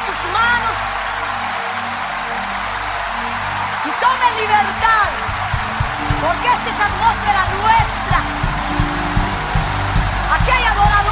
sus manos y tomen libertad, porque esta es atmósfera nuestra. Aquí hay adoradores.